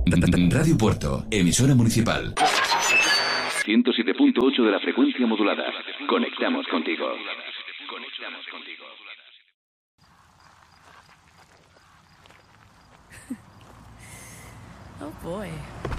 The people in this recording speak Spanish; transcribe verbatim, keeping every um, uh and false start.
Radio Puerto, emisora municipal. ciento siete punto ocho de la frecuencia modulada. Conectamos contigo. Conectamos contigo. Oh boy.